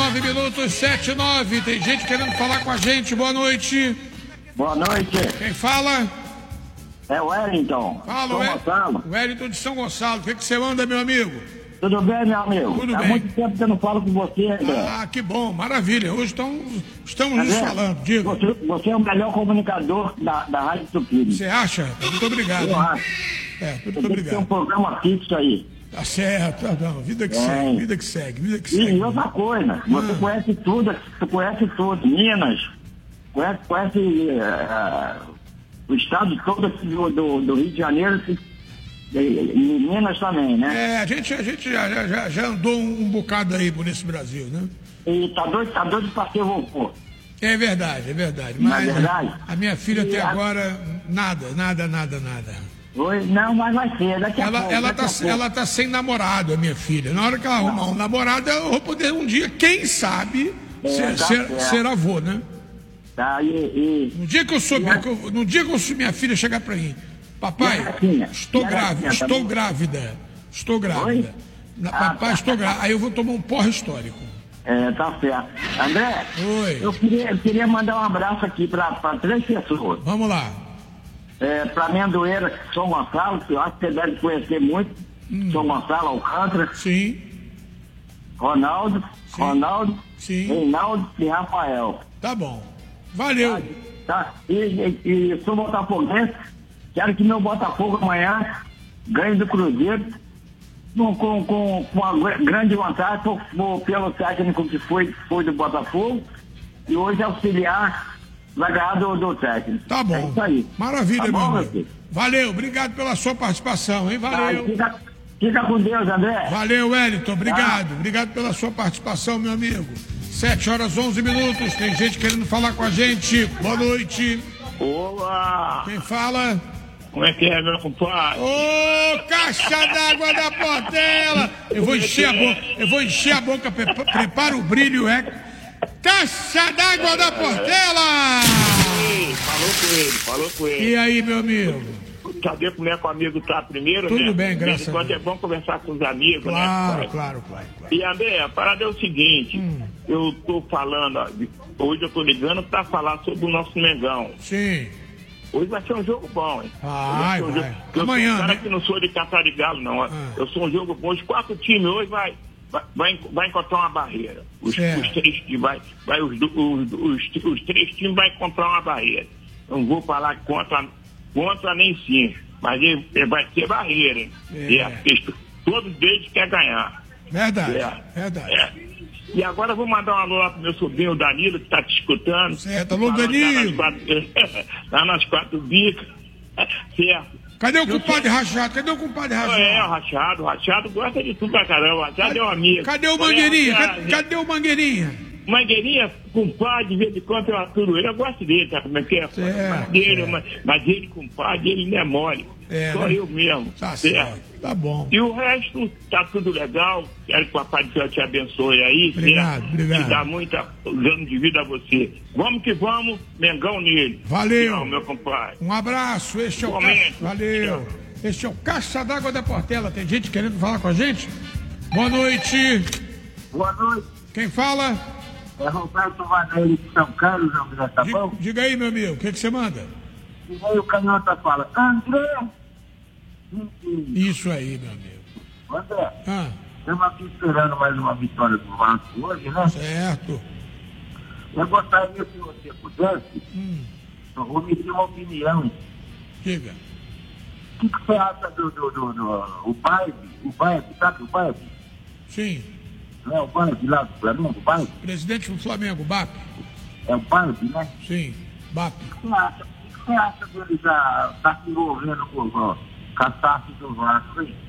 9 minutos, 7:09. Tem gente querendo falar com a gente. Boa noite. Boa noite. Quem fala? É o Wellington. Fala, São Gonçalo. Wellington de São Gonçalo. O que você manda, meu amigo? Tudo bem, meu amigo? Tudo Há bem. muito tempo que eu não falo com você, André. Ah, que bom, maravilha. Hoje estamos nos falando. Diga. Você é o melhor comunicador da Rádio Tupi. Você acha? Muito obrigado. Eu acho. Muito Você tem que ter um obrigado. programa fixo aí. Tá certo, não, vida que segue, vida que segue, vida que E segue. outra coisa, você conhece tudo, Minas, conhece o estado todo aqui do Rio de Janeiro e Minas também, né? A gente já andou um bocado aí por esse Brasil, né? E tá doido pra ser vovô. É verdade. Não Mas é verdade? a minha filha até agora, nada. Oi? Não, mas vai ser, daqui a pouco. Ela tá sem namorado, a minha filha. Na hora que ela arrumar um namorado, eu vou poder um dia, quem sabe, ser avô, né? Tá, No dia que eu souber, minha filha chegar pra mim, papai, estou grávida. Papai, estou grávida. Aí eu vou tomar um porre histórico. Tá certo. André, Oi. eu queria mandar um abraço aqui pra 3 pessoas. Vamos lá. Pra Amendoeira, São Gonçalo, que eu acho que você deve conhecer muito. São Gonçalo, Alcântara. Sim. Ronaldo, Sim. Reinaldo e Rafael. Tá bom. Valeu. Tá? E sou botafoguense. Quero que meu Botafogo amanhã ganhe do Cruzeiro com uma grande vantagem pelo técnico que foi do Botafogo e hoje auxiliar vai ganhar do técnico. Tá bom. É isso aí. Maravilha, tá bom, meu amigo. Valeu, obrigado pela sua participação, hein? Valeu. Fica com Deus, André. Valeu, Wellington. Obrigado. Obrigado pela sua participação, meu amigo. 7:11. Tem gente querendo falar com a gente. Boa noite. Olá! Quem fala? Como é que é, meu compadre? Ô, caixa d'água da Portela! Eu vou encher a boca. Prepara o brilho, Caixa d'água da Portela! Falou com ele. E aí, meu amigo? Saber como é que o amigo tá primeiro, Tudo né? bem, graças a Deus. É bom conversar com os amigos, né? Claro. E, André, a parada é o seguinte, eu tô falando, hoje eu tô ligando pra falar sobre o nosso Mengão. Sim. Hoje vai ser um jogo bom, hein? Vai. Eu Amanhã, sou um cara né? que não sou de catar de galo, não. Eu sou um jogo bom. Os 4 times hoje vai encontrar uma barreira. Os 3 times os 3 times vai encontrar uma barreira. Não vou falar contra nem sim, mas ele vai ter barreira, hein? Todos eles querem ganhar. Verdade. E agora eu vou mandar um alô lá pro meu sobrinho Danilo, que tá te escutando. Certo, alô Danilo. Lá nas 4 bicas. Certo. Cadê o compadre Rachado? O Rachado gosta de tudo pra caramba. O Rachado é um amigo. Cadê o Mangueirinha? Cadê o Mangueirinha? Mangueirinha, compadre, de vez em quando eu aturo ele. Eu gosto dele, sabe como é que é? Mas ele, compadre, ele não é mole. Só eu mesmo. Tá certo. Tá bom. E o resto tá tudo legal. Quero que o Papai do Céu te abençoe aí. Obrigado. E dá muita anos de vida a você. Vamos que vamos, Mengão nele. Valeu. Tchau, meu compadre. Um abraço. Valeu. Este é o Caixa d'Água da Portela. Tem gente querendo falar com a gente? Boa noite. Boa noite. Quem fala? É Roberto Vaneiro de São Carlos, André, tá bom? Diga aí, meu amigo, o que você manda? E aí o canhota fala, André! Isso aí, meu amigo. André, estamos aqui esperando mais uma vitória do Vasco hoje, né? Certo. Eu gostaria, se você pudesse, omitir uma opinião. Diga. O que você acha do Baird, sabe o Baird? Sim. Não é o Baird lá do Flamengo, o Baird? Presidente do Flamengo, BAP. É o Baird, né? Sim, BAP. O que você acha dele tá se envolvendo com a SAF do Vasco, hein?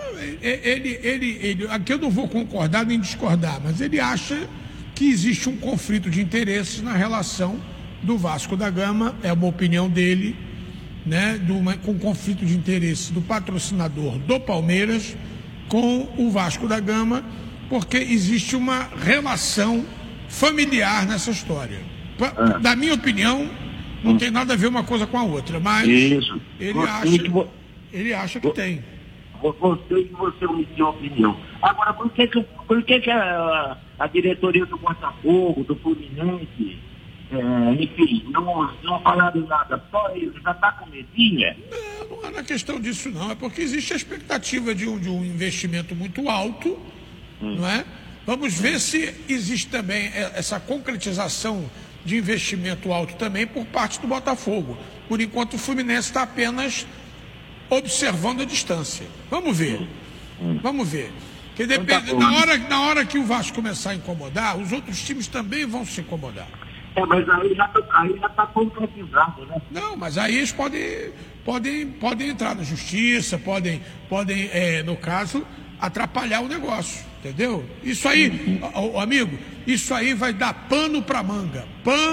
Ele, aqui eu não vou concordar nem discordar, mas ele acha que existe um conflito de interesses na relação do Vasco da Gama, é uma opinião dele, né, com conflito de interesse do patrocinador do Palmeiras com o Vasco da Gama, porque existe uma relação familiar nessa história. Da minha opinião, não tem nada a ver uma coisa com a outra, mas ele acha que tem. Você emitiu a opinião. Agora, por que a diretoria do Botafogo, do Fluminense, enfim, não falaram nada? Só ele já está com medinha? Não é na questão disso, não. É porque existe a expectativa de um investimento muito alto, não é? Vamos ver se existe também essa concretização de investimento alto também por parte do Botafogo. Por enquanto, o Fluminense está apenas observando a distância. Vamos ver. Vamos ver. Porque depende, na hora que o Vasco começar a incomodar, os outros times também vão se incomodar. Mas aí já está concretizado, né? Não, mas aí eles podem entrar na justiça, podem no caso, atrapalhar o negócio, entendeu? Isso aí, amigo, isso aí vai dar pano para manga.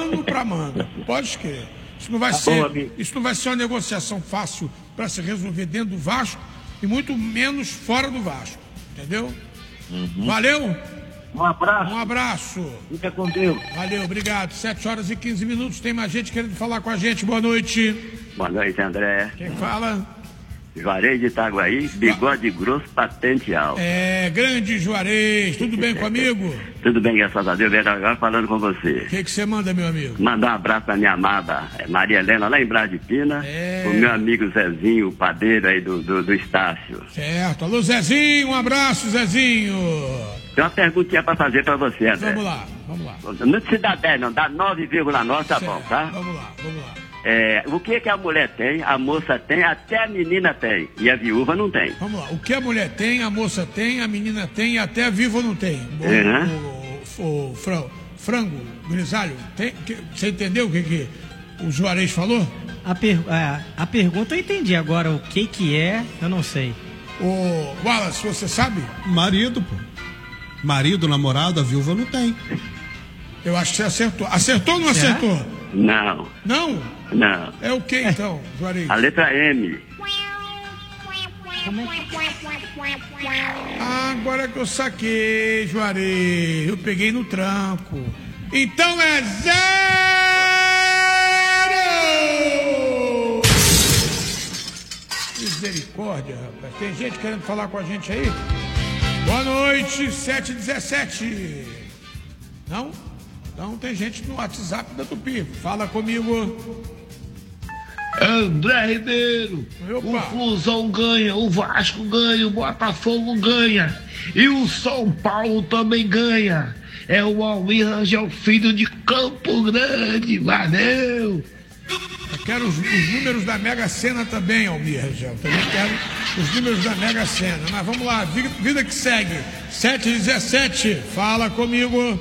Pode escrever. Isso não vai ser uma negociação fácil para se resolver dentro do Vasco e muito menos fora do Vasco, entendeu? Valeu? Um abraço. Um abraço. Fica com Deus. Valeu, obrigado. 7h15. Tem mais gente querendo falar com a gente. Boa noite. Boa noite, André. Quem fala? Juarez de Itaguaí, bigode grosso, patente alta. Grande Juarez. Tudo bem comigo? Tudo bem, graças a Deus. Venho agora falando com você. O que você manda, meu amigo? Mandar um abraço pra minha amada Maria Helena, lá em Brás de Pina. O meu amigo Zezinho, o padeiro aí do Estácio. Certo. Alô, Zezinho. Um abraço, Zezinho. Tem uma perguntinha pra fazer pra você, André. Vamos lá. Não se dá 10, não. Dá 9,9, tá bom, tá? Vamos lá. O que a mulher tem, a moça tem, até a menina tem. E a viúva não tem. Vamos lá. O que a mulher tem, a moça tem, a menina tem e até a viúva não tem. O frango, grisalho, você entendeu o que o Juarez falou? A pergunta eu entendi. Agora, o que é, eu não sei. O Wallace, você sabe? Marido, pô. Marido, namorado, a viúva não tem. Eu acho que você acertou. Acertou ou não acertou? Não. Não? Não. É o que então, Juarez? A letra M. Agora que eu saquei, Juarez. Eu peguei no tranco. Então é 0! Misericórdia, rapaz. Tem gente querendo falar com a gente aí? Boa noite, 7h17. Não? Então tem gente no WhatsApp da Tupi. Fala comigo. André Ribeiro. Opa. O Flusão ganha, o Vasco ganha, o Botafogo ganha. E o São Paulo também ganha. É o Almir Rangel Filho de Campo Grande. Valeu. Eu quero os números da Mega Sena também, Almir Rangel. Também quero os números da Mega Sena. Mas vamos lá, vida que segue. 7h17. Fala comigo.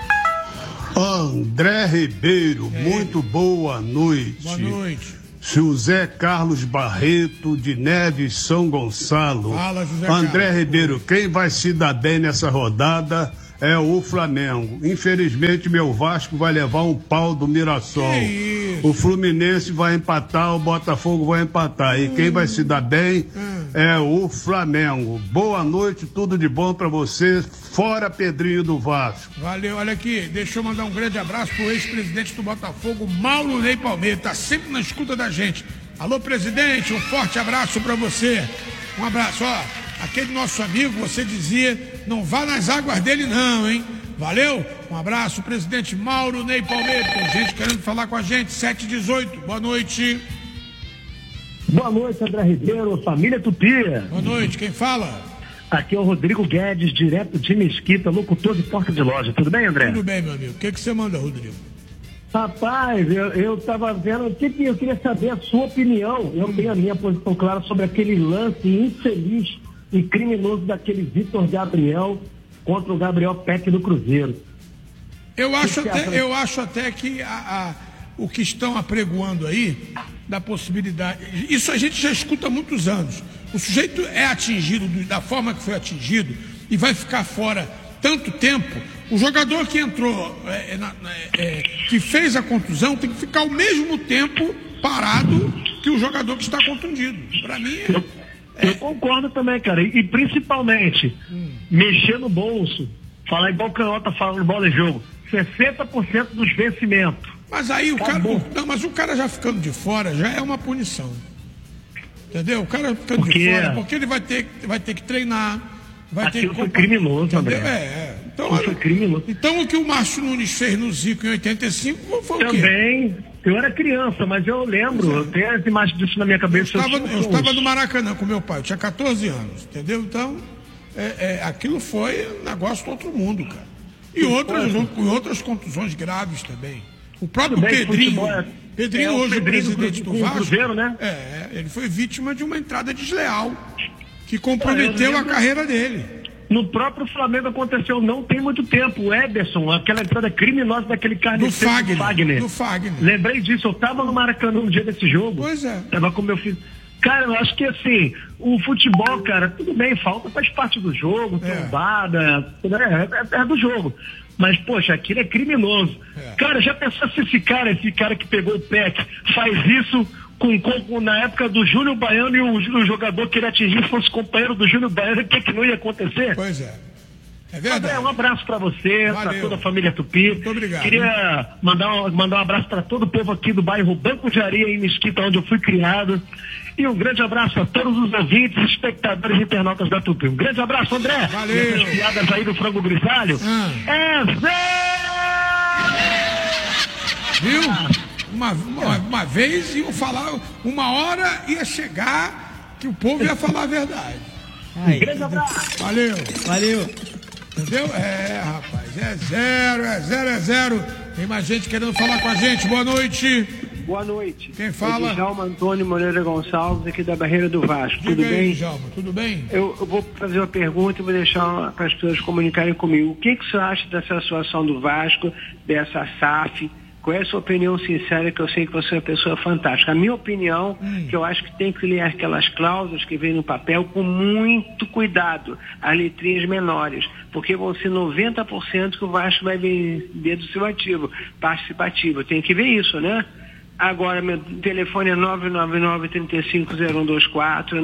André Ribeiro, muito boa noite. Boa noite. José Carlos Barreto de Neves, São Gonçalo. Fala, José André Carlos. Ribeiro, quem vai se dar bem nessa rodada é o Flamengo. Infelizmente, meu Vasco vai levar um pau do Mirassol. O Fluminense vai empatar, o Botafogo vai empatar. E quem vai se dar bem é o Flamengo. Boa noite, tudo de bom pra você. Fora Pedrinho do Vasco. Valeu, olha aqui, deixa eu mandar um grande abraço pro ex-presidente do Botafogo, Mauro Ney Palmeira, tá sempre na escuta da gente. Alô, presidente, um forte abraço pra você. Um abraço, ó, aquele nosso amigo, você dizia, não vá nas águas dele não, hein? Valeu, um abraço, presidente Mauro Ney Palmeira. Tem gente querendo falar com a gente, 7h18, boa noite. Boa noite, André Ribeiro, família Tupi. Boa noite, quem fala? Aqui é o Rodrigo Guedes, direto de Mesquita, locutor de porta de loja. Tudo bem, André? Tudo bem, meu amigo. O que você manda, Rodrigo? Rapaz, eu tava vendo, eu queria saber a sua opinião. Eu tenho a minha posição clara sobre aquele lance infeliz e criminoso daquele Vitor Gabriel contra o Gabriel Peck do Cruzeiro. Eu acho até que o que estão apregoando aí, da possibilidade, isso a gente já escuta há muitos anos. O sujeito é atingido da forma que foi atingido e vai ficar fora tanto tempo. O jogador que entrou, que fez a contusão, tem que ficar o mesmo tempo parado que o jogador que está contundido. Para mim Eu concordo também, cara. E principalmente, mexer no bolso, falar igual o Canhota fala no bola de jogo, 60% dos vencimentos. Mas aí o cara já ficando de fora já é uma punição. Entendeu? O cara fica de fora, porque ele vai ter que treinar. Aquilo foi criminoso, André. Então, foi criminoso. Então o que o Márcio Nunes fez no Zico em 85 foi o quê? Também, eu era criança, mas eu lembro, eu tenho as imagens disso na minha cabeça. Eu estava no Maracanã com meu pai, eu tinha 14 anos, entendeu? Então, aquilo foi um negócio do outro mundo, cara. E outras contusões graves também. O próprio Pedrinho hoje presidente do Vasco, Cruzeiro, né? Ele foi vítima de uma entrada desleal que comprometeu a carreira dele. No próprio Flamengo aconteceu não tem muito tempo. O Ederson, aquela entrada criminosa daquele cara do Fagner. Lembrei disso, eu tava no Maracanã no dia desse jogo. Pois é. Tava com meu filho. Cara, eu acho que assim, o futebol, cara, tudo bem, falta faz parte do jogo, trombada, é do jogo. Mas, poxa, aquilo é criminoso. Cara, já pensou se esse cara que pegou o PEC faz isso na época do Júnior Baiano e o jogador que ele atingir fosse companheiro do Júnior Baiano, o que não ia acontecer? Pois é. É verdade. André, um abraço pra você, pra toda a família Tupi. Muito obrigado. Queria mandar um abraço pra todo o povo aqui do bairro Banco de Areia, em Mesquita, onde eu fui criado. E um grande abraço a todos os ouvintes, espectadores e internautas da Tupi. Um grande abraço, André. Valeu. Essas piadas aí do frango grisalho. Viu? Uma vez iam falar, uma hora ia chegar que o povo ia falar a verdade. Um grande abraço. Valeu. Entendeu? Rapaz, é 0. Tem mais gente querendo falar com a gente. Boa noite. Boa noite. Quem fala? É Djalma Antônio Moreira Gonçalves, aqui da Barreira do Vasco. Diga tudo aí, bem? Djalma, tudo bem? Eu vou fazer uma pergunta e vou deixar para as pessoas comunicarem comigo. O que você acha dessa situação do Vasco, dessa SAF? Qual é a sua opinião sincera, que eu sei que você é uma pessoa fantástica? A minha opinião, que eu acho que tem que ler aquelas cláusulas que vêm no papel com muito cuidado, as letrinhas menores, porque vão ser 90% que o Vasco vai vender do seu ativo, participativo. Tem que ver isso, né? Agora, meu telefone é 999-350124,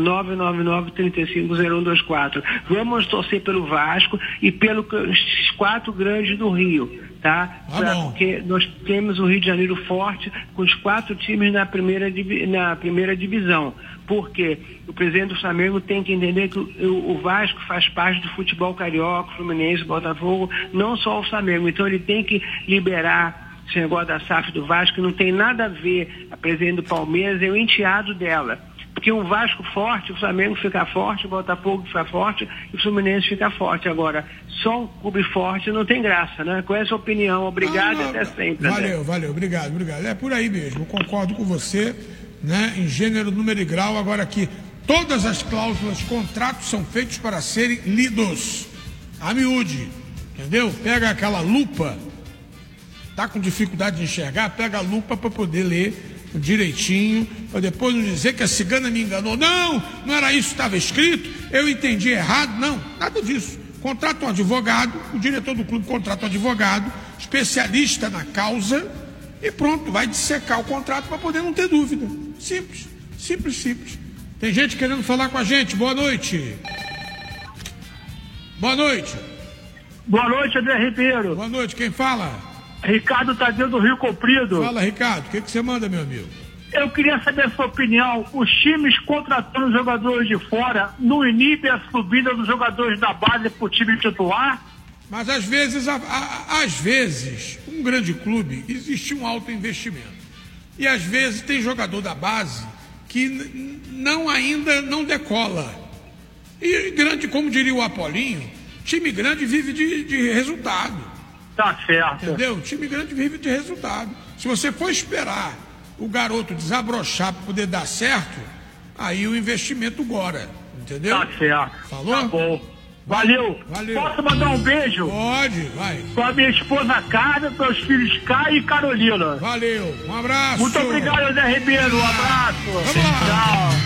999-350124. Vamos torcer pelo Vasco e pelos 4 grandes do Rio, tá? Porque nós temos o Rio de Janeiro forte, com os 4 times na primeira divisão. Porque o presidente do Flamengo tem que entender que o Vasco faz parte do futebol carioca, Fluminense, Botafogo, não só o Flamengo. Então ele tem que liberar esse negócio da SAF do Vasco, não tem nada a ver. A presidente do Palmeiras é o enteado dela. Porque um Vasco forte, o Flamengo fica forte, o Botafogo fica forte e o Fluminense fica forte. Agora, só um clube forte não tem graça, né? Qual é a sua opinião? Obrigado e até sempre. Valeu, obrigado. É por aí mesmo, eu concordo com você, né? Em gênero, número e grau. Agora aqui, todas as cláusulas, contratos são feitos para serem lidos. A miúde, entendeu? Pega aquela lupa. Tá com dificuldade de enxergar, pega a lupa para poder ler direitinho, para depois não dizer que a cigana me enganou. Não era isso que estava escrito, eu entendi errado. Não, nada disso. Contrata um advogado, o diretor do clube contrata um advogado, especialista na causa, e pronto, vai dissecar o contrato para poder não ter dúvida. Simples. Tem gente querendo falar com a gente. Boa noite. Boa noite, André Ribeiro. Boa noite, quem fala? Ricardo Tadeu do Rio Comprido. Fala, Ricardo, o que você manda, meu amigo? Eu queria saber a sua opinião. Os times contratando jogadores de fora não inibem a subida dos jogadores da base para o time titular? Mas às vezes, um grande clube, existe um alto investimento. E às vezes tem jogador da base que ainda não decola. E grande, como diria o Apolinho, time grande vive de resultado. Tá certo. Entendeu? O time grande vive de resultado. Se você for esperar o garoto desabrochar para poder dar certo, aí o investimento gora. Entendeu? Tá certo. Falou? Tá bom. Valeu. Posso mandar um beijo? Pode, vai. Com a minha esposa Carmen, meus filhos Caio e Carolina. Valeu. Um abraço. Muito obrigado, Zé Ribeiro. Um abraço. Vamos lá. Tchau.